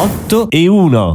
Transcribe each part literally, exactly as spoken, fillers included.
otto e uno.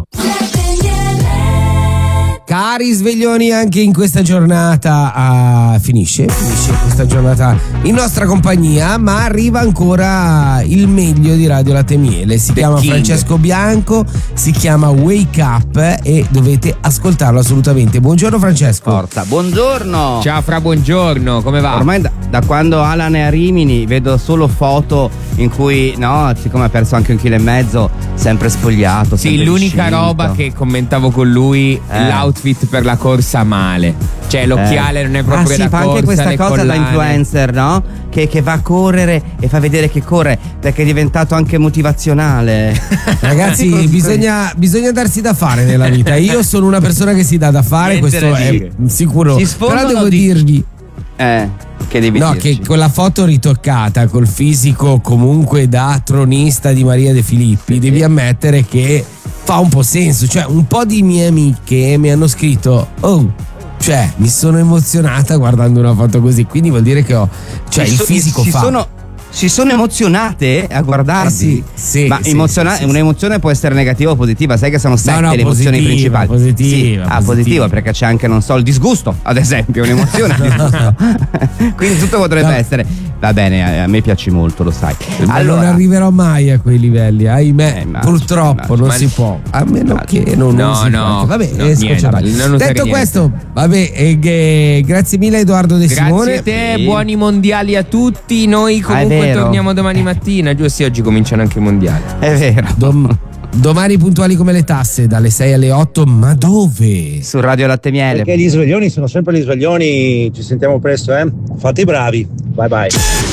Cari sveglioni, anche in questa giornata ah, finisce, finisce questa giornata in nostra compagnia, ma arriva ancora il meglio di Radio Latte e Miele. Si The chiama King. Francesco Bianco, si chiama Wake Up e dovete ascoltarlo assolutamente. Buongiorno Francesco. Forza, buongiorno. Ciao Fra, buongiorno, come va? Ormai da, da quando Alan è a Rimini vedo solo foto in cui, no, siccome ha perso anche un chilo e mezzo, sempre spogliato. Sì, sempre l'unica discinto. roba che commentavo con lui, Eh. l'outfit per la corsa male. Cioè l'occhiale Eh. non è proprio ah, sì, da fa corsa, anche questa le cosa da collane. influencer, no? Che, che va a correre e fa vedere che corre, perché è diventato anche motivazionale. Ragazzi, bisogna, bisogna darsi da fare nella vita. Io sono una persona che si dà da fare, Niente questo da è dire. sicuro. Si sfondano Però devo di- dirvi Eh, che devi no, dirci? che con la foto ritoccata, col fisico comunque da tronista di Maria De Filippi, devi ammettere che fa un po' senso. Cioè, un po' di mie amiche mi hanno scritto: oh, cioè, mi sono emozionata guardando una foto così. Quindi vuol dire che ho, cioè, Si il so- fisico si fa. sono, si sono emozionate a guardarti. Eh sì, sì, Ma sì, emoziona- sì, sì, sì. Un'emozione può essere negativa o positiva, sai che sono sette no, le emozioni positiva, principali. positiva, Sì, ah, positiva. positiva, perché c'è anche, non so, il disgusto, ad esempio, un'emozione il disgusto. Quindi tutto potrebbe No. essere. Va bene, a, a me piaci molto, lo sai. Ma Allora, non arriverò mai a quei livelli, ahimè. Eh, immagino, purtroppo immagino. non Ma- si può, a meno immagino. che non, No, non si no, può. Vabbè, no, eh, niente, scocciato. non usare Detto niente. questo, vabbè, eh, che- grazie mille Edoardo De Grazie Simone. a te, Sì. buoni mondiali a tutti. Noi comunque vero. torniamo domani mattina, giù sì, oggi cominciano anche i mondiali. è vero. Dom- domani puntuali come le tasse, dalle sei alle otto, ma dove? Su Radio Latte e Miele. Perché gli sveglioni sono sempre gli sveglioni. Ci sentiamo presto, eh? Fate i bravi. Bye bye.